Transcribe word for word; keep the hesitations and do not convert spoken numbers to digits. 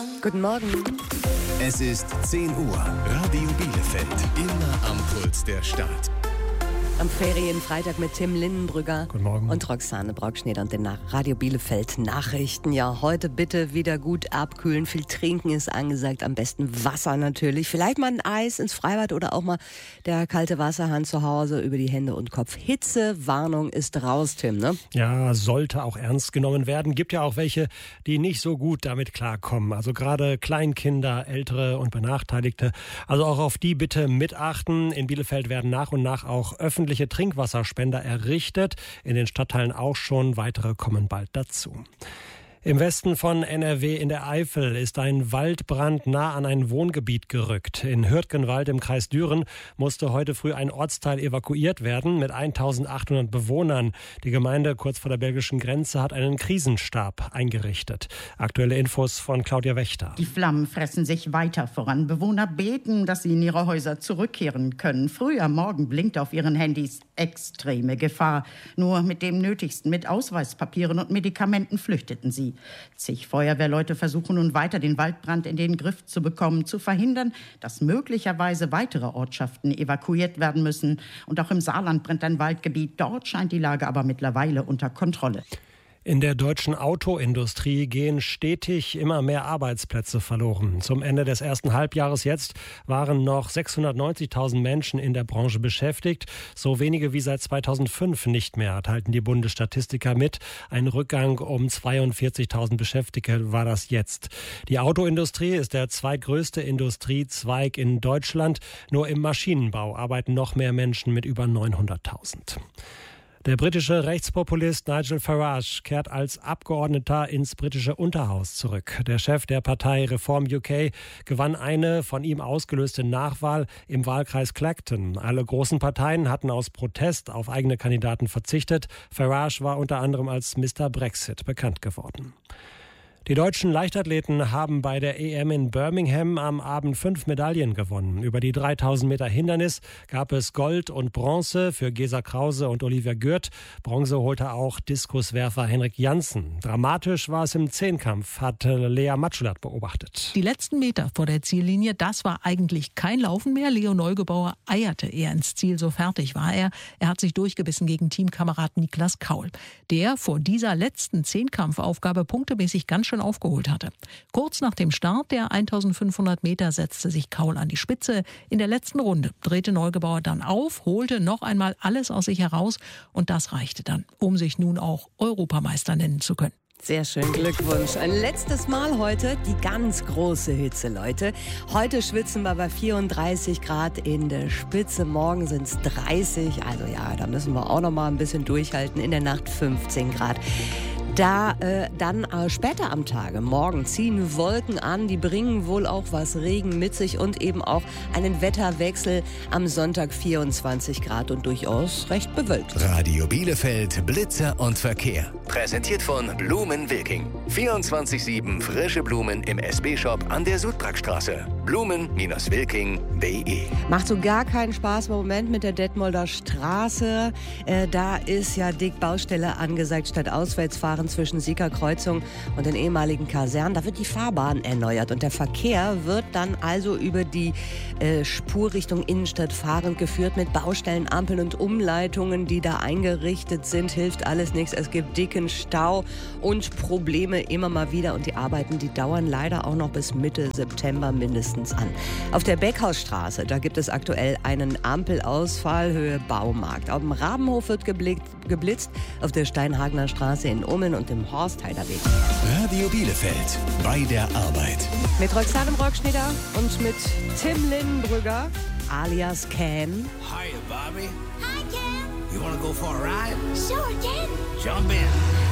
Guten Morgen. Es ist zehn Uhr. Radio Bielefeld. Immer am Puls der Stadt. Am Ferienfreitag mit Tim Lindenbrügger. Guten Morgen. Und Roxane Brockschneider und den Radio Bielefeld Nachrichten. Ja, heute bitte wieder gut abkühlen. Viel Trinken ist angesagt. Am besten Wasser natürlich. Vielleicht mal ein Eis ins Freibad oder auch mal der kalte Wasserhahn zu Hause über die Hände und Kopf. Hitzewarnung ist raus, Tim, ne? Ja, sollte auch ernst genommen werden. Gibt ja auch welche, die nicht so gut damit klarkommen. Also gerade Kleinkinder, Ältere und Benachteiligte. Also auch auf die bitte mitachten. In Bielefeld werden nach und nach auch öffentliche öffentliche Trinkwasserspender errichtet. In den Stadtteilen auch schon. Weitere kommen bald dazu. Im Westen von N R W in der Eifel ist ein Waldbrand nah an ein Wohngebiet gerückt. In Hürtgenwald im Kreis Düren musste heute früh ein Ortsteil evakuiert werden mit eintausendachthundert Bewohnern. Die Gemeinde kurz vor der belgischen Grenze hat einen Krisenstab eingerichtet. Aktuelle Infos von Claudia Wächter. Die Flammen fressen sich weiter voran. Bewohner beten, dass sie in ihre Häuser zurückkehren können. Früh am Morgen blinkt auf ihren Handys extreme Gefahr. Nur mit dem Nötigsten, mit Ausweispapieren und Medikamenten flüchteten sie. Zig Feuerwehrleute versuchen nun weiter, den Waldbrand in den Griff zu bekommen, zu verhindern, dass möglicherweise weitere Ortschaften evakuiert werden müssen. Und auch im Saarland brennt ein Waldgebiet. Dort scheint die Lage aber mittlerweile unter Kontrolle. In der deutschen Autoindustrie gehen stetig immer mehr Arbeitsplätze verloren. Zum Ende des ersten Halbjahres jetzt waren noch sechshundertneunzigtausend Menschen in der Branche beschäftigt. So wenige wie seit zweitausendfünf nicht mehr, teilten die Bundesstatistiker mit. Ein Rückgang um zweiundvierzigtausend Beschäftigte war das jetzt. Die Autoindustrie ist der zweitgrößte Industriezweig in Deutschland. Nur im Maschinenbau arbeiten noch mehr Menschen mit über neunhunderttausend. Der britische Rechtspopulist Nigel Farage kehrt als Abgeordneter ins britische Unterhaus zurück. Der Chef der Partei Reform U K gewann eine von ihm ausgelöste Nachwahl im Wahlkreis Clacton. Alle großen Parteien hatten aus Protest auf eigene Kandidaten verzichtet. Farage war unter anderem als Mister Brexit bekannt geworden. Die deutschen Leichtathleten haben bei der E M in Birmingham am Abend fünf Medaillen gewonnen. Über die dreitausend Meter Hindernis gab es Gold und Bronze für Gesa Krause und Olivia Gürt. Bronze holte auch Diskuswerfer Henrik Janssen. Dramatisch war es im Zehnkampf, hat Lea Matschulat beobachtet. Die letzten Meter vor der Ziellinie, das war eigentlich kein Laufen mehr. Leo Neugebauer eierte eher ins Ziel, so fertig war er. Er hat sich durchgebissen gegen Teamkamerad Niklas Kaul, der vor dieser letzten Zehnkampfaufgabe punktemäßig ganz schön aufgeholt hatte. Kurz nach dem Start der eintausendfünfhundert Meter setzte sich Kaul an die Spitze. In der letzten Runde drehte Neugebauer dann auf, holte noch einmal alles aus sich heraus und das reichte dann, um sich nun auch Europameister nennen zu können. Sehr schön, Glückwunsch. Ein letztes Mal heute die ganz große Hitze, Leute. Heute schwitzen wir bei vierunddreißig Grad in der Spitze. Morgen sind es dreißig. Also ja, da müssen wir auch noch mal ein bisschen durchhalten. In der Nacht fünfzehn Grad. Da äh, dann äh, später am Tage, morgen, ziehen Wolken an, die bringen wohl auch was Regen mit sich und eben auch einen Wetterwechsel. Am Sonntag vierundzwanzig Grad und durchaus recht bewölkt. Radio Bielefeld, Blitzer und Verkehr. Präsentiert von Blumen Wilking. vierundzwanzig sieben frische Blumen im S B-Shop an der Sudbrackstraße. Blumen Wilking punkt de. Macht so gar keinen Spaß im Moment mit der Detmolder Straße. Äh, da ist ja dick Baustelle angesagt, statt Auswärtsfahren zwischen Siegerkreuzung und den ehemaligen Kasernen. Da wird die Fahrbahn erneuert und der Verkehr wird dann also über die äh, Spur Richtung Innenstadt fahrend geführt mit Baustellen, Ampeln und Umleitungen, die da eingerichtet sind. Hilft alles nichts. Es gibt dicken Stau und Probleme immer mal wieder und die Arbeiten, die dauern leider auch noch bis Mitte September mindestens an. Auf der Beckhausstraße, da gibt es aktuell einen Ampelausfall Höhe Baumarkt. Auf dem Rabenhof wird geblickt, geblitzt, auf der Steinhagener Straße in Ummeln und im Horstheider Weg. Radio Bielefeld, bei der Arbeit. Mit Roxane Brockschneider und mit Tim Lindenbrügger, alias Cam. Hi, Bobby. Hi, Cam. You wanna go for a ride? Sure, Cam. Jump in.